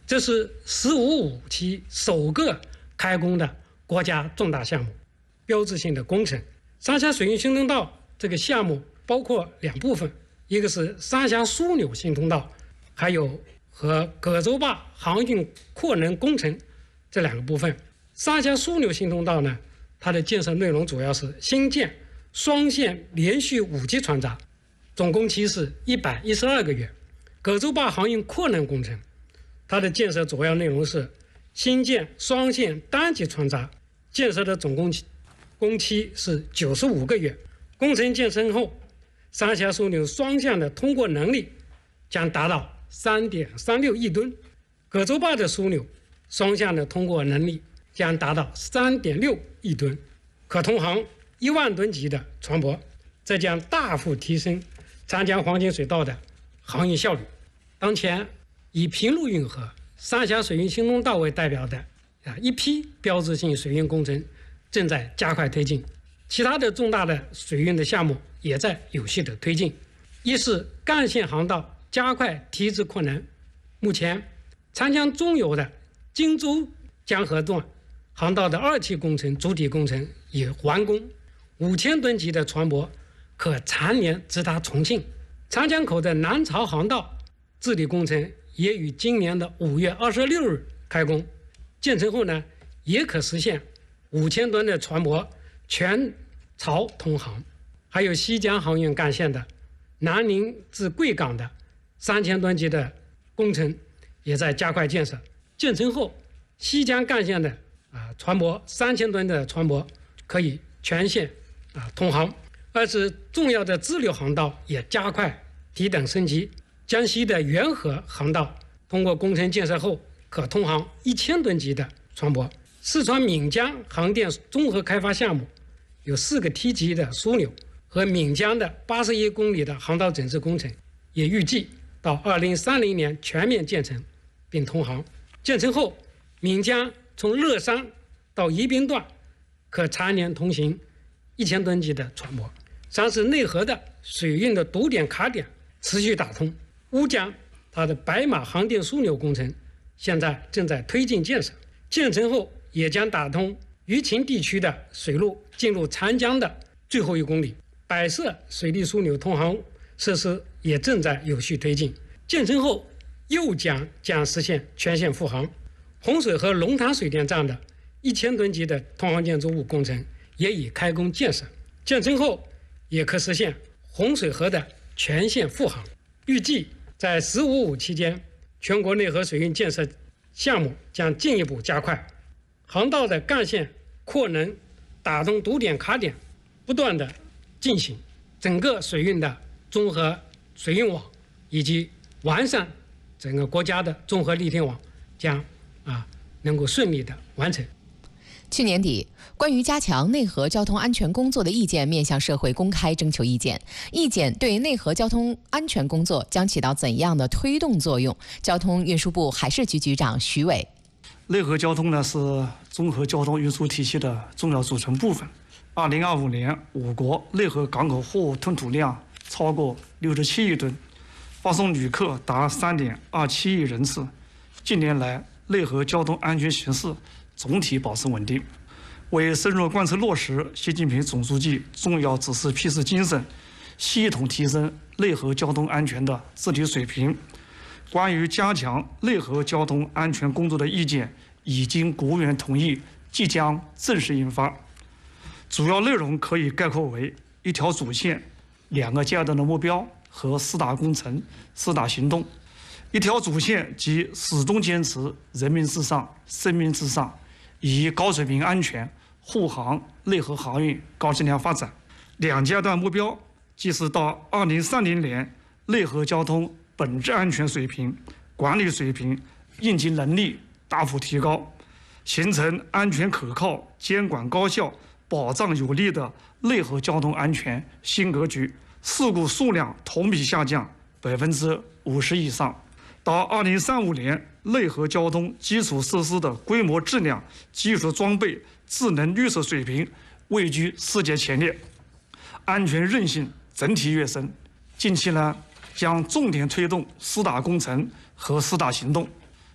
这是“十五五”期首个开工的国家重大项目，标志性的工程。三峡水运新通道这个项目包括2部分，一个是三峡枢纽新通道，还有和葛洲坝航运扩能工程这2个部分。三峡枢纽新通道呢，它的建设内容主要是新建双线连续5级船闸，总工期是112个月。葛洲坝航运扩能工程，它的建设主要内容是新建双线单级船闸，建设的总工期是95个月。工程建成后，三峡枢纽双向的通过能力将达到 3.36 亿吨，葛洲坝的枢纽双向的通过能力将达到 3.6 亿吨，可通航1万吨级的船舶，这将大幅提升长江黄金水道的航运效率。当前以平陆运河、三峡水运新通道为代表的一批标志性水运工程正在加快推进，其他的重大的水运的项目也在有序的推进。一是干线航道加快提质扩能，目前长江中游的荆州江河段航道的2期工程主体工程已完工，5000吨级的船舶可常年直达重庆。长江口的南潮航道治理工程也于今年的5月26日开工，建成后呢，也可实现5000吨的船舶全潮通航。还有西江航运干线的南宁至贵港的3000吨级的工程也在加快建设，建成后西江干线的船舶3000吨的船舶可以全线通航。二是重要的支流航道也加快提等升级，江西的元河航道通过工程建设后可通航1000吨级的船舶。四川岷江航电综合开发项目有4个梯级的枢纽和岷江的81公里的航道整治工程，也预计到2030年全面建成并通航。建成后，岷江从乐山到宜宾段可常年通行1000吨级的船舶。三是内河的水运的堵点卡点持续打通，乌江它的白马航电枢纽工程现在正在推进建设，建成后也将打通舆情地区的水路进入长江的最后1公里。百色水利枢纽通航设施也正在有序推进，建成后又将实现全线复航。洪水河龙潭水电站的1000吨级的通航建筑物工程也已开工建设，建成后也可实现洪水河的全线复航。预计在“十五五”期间，全国内河水运建设项目将进一步加快，航道的干线扩能、打通堵点卡点不断的进行，整个水运的综合水运网以及完善整个国家的综合立体网将能够顺利的完成。 去年底，关于加强内河交通安全工作的意见面向社会公开征求意见。意见对内河交通安全工作将起到怎样的推动作用？交通运输部海事局局长徐伟。 内河交通呢是综合交通运输体系的重要组成部分。2025年，我国内河港口货物吞吐量超过67亿吨，发送旅客达3.27亿人次。近年来，内河交通安全形势总体保持稳定。为深入贯彻落实习近平总书记重要指示批示精神，系统提升内河交通安全的治理水平，关于加强内河交通安全工作的意见已经国务院同意，即将正式印发。主要内容可以概括为1条主线、2个阶段的目标和4大工程、4大行动。1条主线即始终坚持人民至上、生命至上，以高水平安全护航内河航运高质量发展。2阶段目标即是到2030年，内河交通本质安全水平、管理水平、应急能力大幅提高，形成安全可靠、监管高效、保障有力的内河交通安全新格局，事故数量同比下降50%以上。到2035年，内河交通基础设施的规模质量、技术装备、智能绿色水平位居世界前列，安全韧性整体跃升。近期呢，将重点推动4大工程和4大行动。